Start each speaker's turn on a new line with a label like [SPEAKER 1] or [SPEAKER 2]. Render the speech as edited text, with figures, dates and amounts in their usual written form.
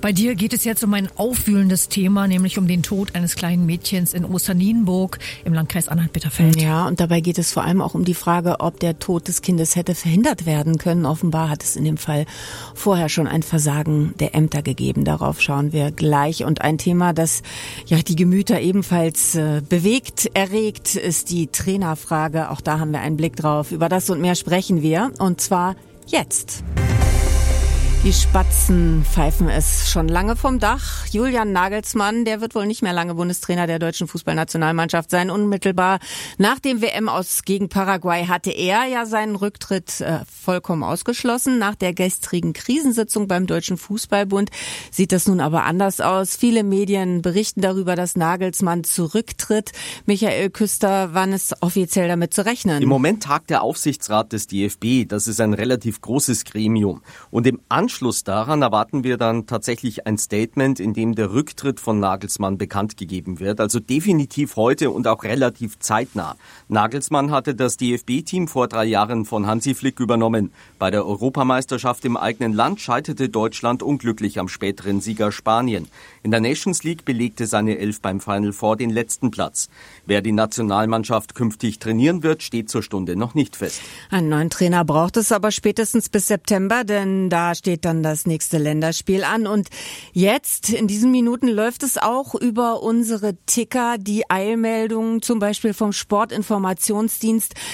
[SPEAKER 1] Bei dir geht es jetzt um ein aufwühlendes Thema, nämlich um den Tod eines kleinen Mädchens in Osternienburg im Landkreis Anhalt-Bitterfeld.
[SPEAKER 2] Ja, und dabei geht es vor allem auch um die Frage, ob der Tod des Kindes hätte verhindert werden können. Offenbar hat es in dem Fall vorher schon ein Versagen der Ämter gegeben. Darauf schauen wir gleich. Und ein Thema, das ja die Gemüter ebenfalls bewegt, erregt, ist die Trainerfrage. Auch da haben wir einen Blick drauf. Über das und mehr sprechen wir. Und zwar jetzt. Die Spatzen pfeifen es schon lange vom Dach. Julian Nagelsmann, der wird wohl nicht mehr lange Bundestrainer der deutschen Fußballnationalmannschaft sein. Unmittelbar nach dem WM-Aus gegen Paraguay hatte er ja seinen Rücktritt vollkommen ausgeschlossen. Nach der gestrigen Krisensitzung beim Deutschen Fußballbund sieht das nun aber anders aus. Viele Medien berichten darüber, dass Nagelsmann zurücktritt. Michael Küster, wann ist offiziell damit zu rechnen?
[SPEAKER 3] Im Moment tagt der Aufsichtsrat des DFB. Das ist ein relativ großes Gremium. Und im Anschluss daran erwarten wir dann tatsächlich ein Statement, in dem der Rücktritt von Nagelsmann bekannt gegeben wird. Also definitiv heute und auch relativ zeitnah. Nagelsmann hatte das DFB-Team vor 3 Jahren von Hansi Flick übernommen. Bei der Europameisterschaft im eigenen Land scheiterte Deutschland unglücklich am späteren Sieger Spanien. In der Nations League belegte seine Elf beim Final Four den letzten Platz. Wer die Nationalmannschaft künftig trainieren wird, steht zur Stunde noch nicht fest.
[SPEAKER 2] Einen neuen Trainer braucht es aber spätestens bis September, denn da steht dann das nächste Länderspiel an. Und jetzt, in diesen Minuten, läuft es auch über unsere Ticker, die Eilmeldungen, zum Beispiel vom Sportinformationsdienst.